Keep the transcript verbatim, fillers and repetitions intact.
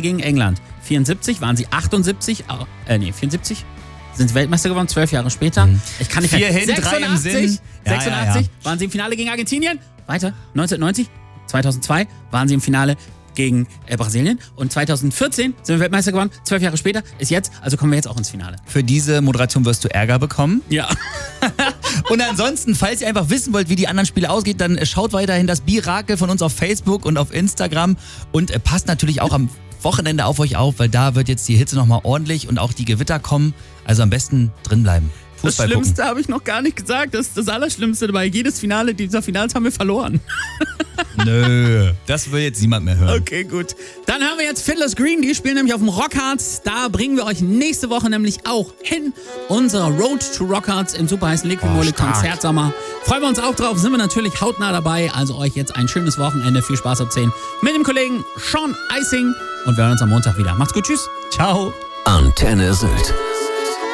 gegen England. vierundsiebzig waren sie achtundsiebzig, äh, nee, vierundsiebzig sind sie Weltmeister geworden, zwölf Jahre später. Mhm. Ich kann nicht Vier mehr. hin, drei im Sinn. Ja, sechsundachtzig ja, ja. waren sie im Finale gegen Argentinien. Weiter, neunzehnhundertneunzig, zweitausendzwei waren sie im Finale gegen äh, Brasilien. Und zweitausendvierzehn sind wir Weltmeister geworden. Zwölf Jahre später ist jetzt, also kommen wir jetzt auch ins Finale. Für diese Moderation wirst du Ärger bekommen. Ja. Und ansonsten, falls ihr einfach wissen wollt, wie die anderen Spiele ausgeht, dann schaut weiterhin das Birakel von uns auf Facebook und auf Instagram. Und äh, passt natürlich auch am Wochenende auf euch auf, weil da wird jetzt die Hitze nochmal ordentlich und auch die Gewitter kommen. Also am besten drinbleiben. Das Schlimmste habe ich noch gar nicht gesagt. Das ist das Allerschlimmste dabei. Jedes Finale dieser Finals haben wir verloren. Nö, das will jetzt niemand mehr hören. Okay, gut. Dann haben wir jetzt Fiddler's Green. Die spielen nämlich auf dem Rockharz. Da bringen wir euch nächste Woche nämlich auch hin. Unsere Road to Rockharz im super heißen Liquimole Oh, Konzertsommer. Freuen wir uns auch drauf. Sind wir natürlich hautnah dabei. Also euch jetzt ein schönes Wochenende. Viel Spaß ab zehn mit dem Kollegen Sean Eising. Und wir hören uns am Montag wieder. Macht's gut. Tschüss. Ciao. Antenne Sylt.